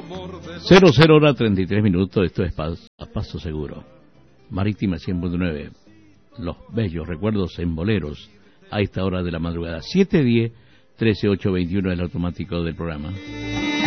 00 hora 33 minutos, esto es a Paso Seguro. Marítima 100.9, los bellos recuerdos en boleros, a esta hora de la madrugada. 7:10, 13:8:21 el automático del programa.